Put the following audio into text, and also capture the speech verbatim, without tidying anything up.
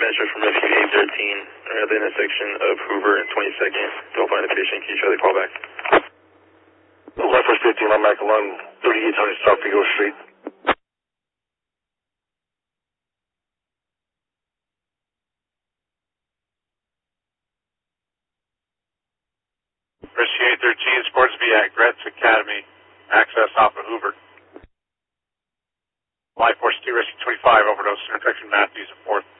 Spencer from Rescue eight thirteen. We're at the intersection of Hoover and twenty-second. Don't find the patient. Can you try to call back? Left was fifteen, I'm back along thirty-eight hundred South Vigo Street. Rescue eight thirteen, Sports V at Gretz Academy. Access off of Hoover. Life Force two, Rescue twenty-five, overdose, intersection Matthews and fourth.